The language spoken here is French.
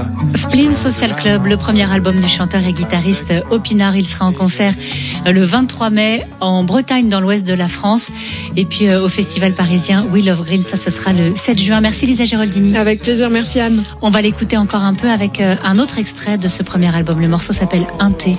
Spleen Social Club, le premier album du chanteur et guitariste Opinard. Il sera en concert le 23 mai en Bretagne, dans l'ouest de la France. Et puis au festival parisien We Love Green, ça ce sera le 7 juin. Merci Lisa Geraldini. Avec plaisir, merci Anne. On va l'écouter encore un peu avec un autre extrait de ce premier album. Le morceau s'appelle Un thé.